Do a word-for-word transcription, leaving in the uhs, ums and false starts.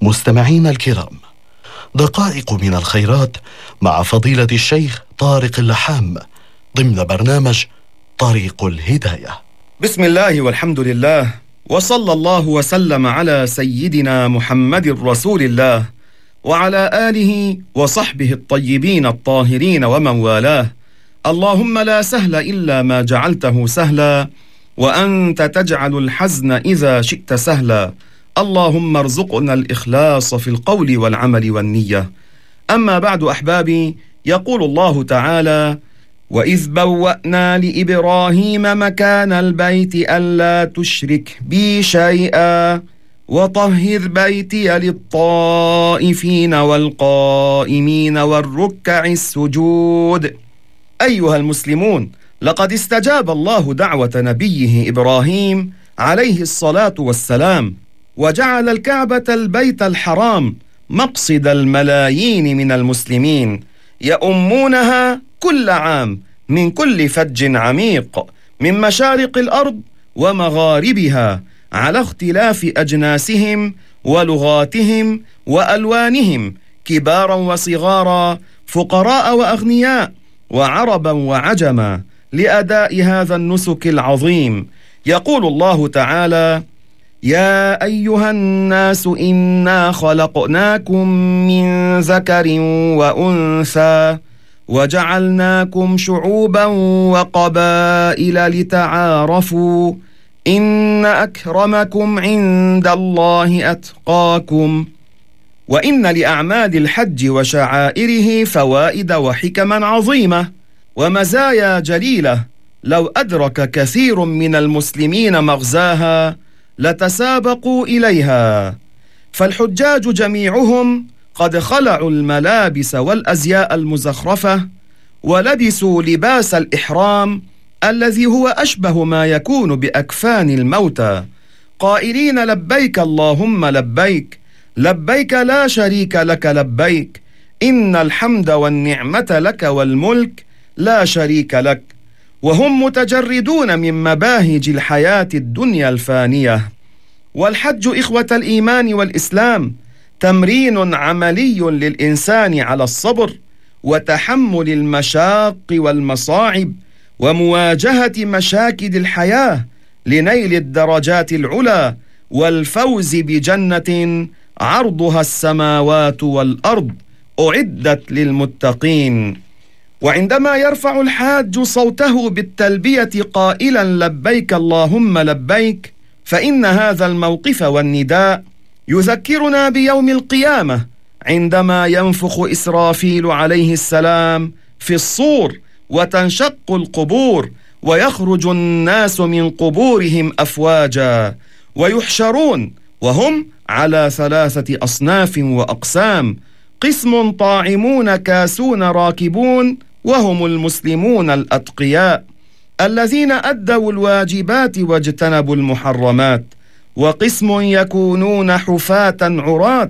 مستمعين الكرام، دقائق من الخيرات مع فضيلة الشيخ طارق اللحام ضمن برنامج طريق الهداية. بسم الله والحمد لله، وصلى الله وسلم على سيدنا محمد رسول الله وعلى آله وصحبه الطيبين الطاهرين ومن والاه. اللهم لا سهل إلا ما جعلته سهلا، وأنت تجعل الحزن إذا شئت سهلا. اللهم ارزقنا الإخلاص في القول والعمل والنية. أما بعد أحبابي، يقول الله تعالى: وإذ بوأنا لإبراهيم مكان البيت ألا تشرك بي شيئا وطهر بيتي للطائفين والقائمين والركع السجود. أيها المسلمون، لقد استجاب الله دعوة نبيه إبراهيم عليه الصلاة والسلام، وجعل الكعبة البيت الحرام مقصد الملايين من المسلمين يؤمونها كل عام من كل فج عميق من مشارق الأرض ومغاربها، على اختلاف أجناسهم ولغاتهم وألوانهم، كبارا وصغارا، فقراء وأغنياء، وعربا وعجما، لأداء هذا النسك العظيم. يقول الله تعالى: يا أيها الناس إنا خلقناكم من ذكر وأنثى وجعلناكم شعوبا وقبائل لتعارفوا إن أكرمكم عند الله أتقاكم. وإن لأعمال الحج وشعائره فوائد وحكما عظيمة ومزايا جليلة، لو أدرك كثير من المسلمين مغزاها لتسابقوا إليها. فالحجاج جميعهم قد خلعوا الملابس والأزياء المزخرفة ولبسوا لباس الإحرام الذي هو أشبه ما يكون بأكفان الموتى، قائلين: لبيك اللهم لبيك، لبيك لا شريك لك لبيك، إن الحمد والنعمة لك والملك لا شريك لك. وهم متجردون من مباهج الحياة الدنيا الفانية. والحج إخوة الإيمان والإسلام تمرين عملي للإنسان على الصبر وتحمل المشاق والمصاعب ومواجهة مشاكل الحياة لنيل الدرجات العلى والفوز بجنة عرضها السماوات والأرض أعدت للمتقين. وعندما يرفع الحاج صوته بالتلبية قائلا: لبيك اللهم لبيك، فإن هذا الموقف والنداء يذكرنا بيوم القيامة، عندما ينفخ إسرافيل عليه السلام في الصور وتنشق القبور ويخرج الناس من قبورهم أفواجا، ويحشرون وهم على ثلاثة أصناف وأقسام: قسم طاعمون كاسون راكبون، وهم المسلمون الأتقياء الذين أدوا الواجبات واجتنبوا المحرمات، وقسم يكونون حفاة عراة